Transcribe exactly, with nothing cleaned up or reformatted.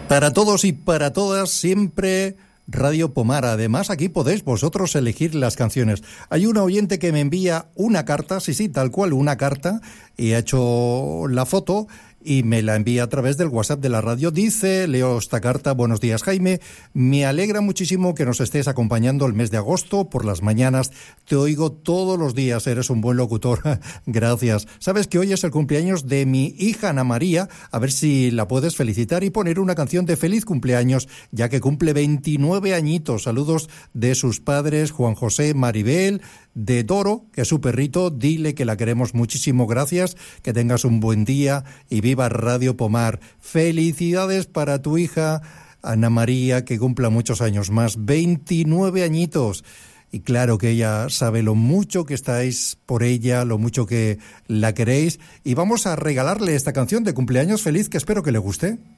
Para todos y para todas, siempre Radio Pomar. Además, aquí podéis vosotros elegir las canciones. Hay una oyente que me envía una carta, sí, sí, tal cual, una carta, y ha hecho la foto y me la envía a través del WhatsApp de la radio. Dice, leo esta carta: buenos días, Jaime, me alegra muchísimo que nos estés acompañando el mes de agosto por las mañanas. Te oigo todos los días, eres un buen locutor. Gracias. Sabes que hoy es el cumpleaños de mi hija Ana María, a ver si la puedes felicitar y poner una canción de feliz cumpleaños, ya que cumple veintinueve añitos. Saludos de sus padres, Juan José, Maribel, de Doro, que es su perrito. Dile que la queremos muchísimo. Gracias, que tengas un buen día y viva Radio Pomar. Felicidades para tu hija Ana María, que cumpla muchos años más, veintinueve añitos. Y claro que ella sabe lo mucho que estáis por ella, lo mucho que la queréis. Y vamos a regalarle esta canción de cumpleaños feliz, que espero que le guste.